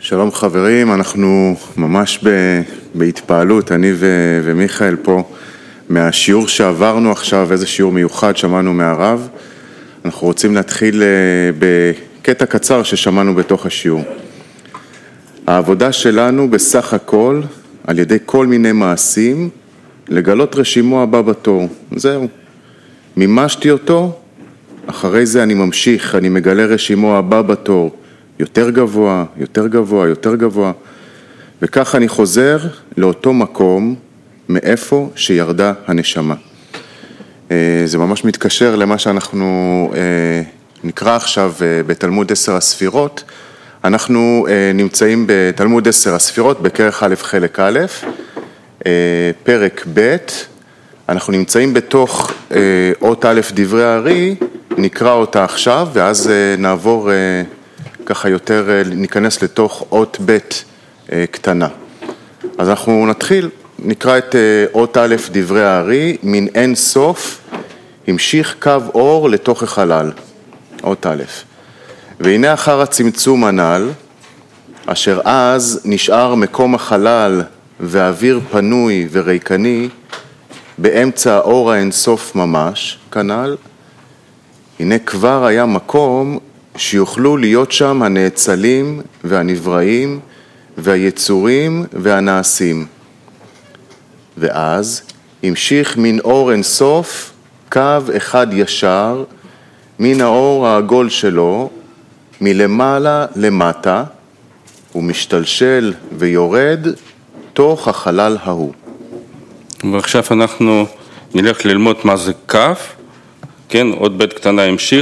שלום חברים, אנחנו ממש בהתפעלות, אני ומיכאל פה, מהשיעור שעברנו עכשיו, איזה שיעור מיוחד שמענו מהרב. אנחנו רוצים להתחיל בקטע קצר ששמענו בתוך השיעור. העבודה שלנו בסך הכל, על ידי כל מיני מעשים, לגלות רשימו הבא בתור. זהו. מימשתי אותו, אחרי זה אני ממשיך, אני מגלה רשימו הבא בתור. יותר גבוה, יותר גבוה, יותר גבוה. וכך אני חוזר לאותו מקום מאיפה שירדה הנשמה. זה ממש מתקשר למה שאנחנו נקרא עכשיו בתלמוד 10 הספירות. אנחנו נמצאים בתלמוד 10 הספירות, בכרך א' חלק א', פרק ב'. אנחנו נמצאים בתוך אות א' דברי הארי, נקרא אותה עכשיו, ואז נעבור ככה יותר, ניכנס לתוך אות ב' קטנה. אז אנחנו נתחיל, נקרא את אות א' דברי הארי, מן אין סוף, המשיך קו אור לתוך החלל, אות א'. והנה אחר הצמצום הנ"ל, אשר אז נשאר מקום החלל ואוויר פנוי וריקני, באמצע האור האינסוף ממש, כנ"ל, הנה כבר היה מקום שיוכלו להיות שם הנאצלים והנבראים והיצורים והנעשים. ואז המשיך מן אור אינסוף קו אחד ישר מן האור העגול שלו מלמעלה למטה ומשתלשל ויורד תוך החלל ההוא. ועכשיו אנחנו נלך ללמוד מה זה קו, כן, עוד בית קטנה המשיך.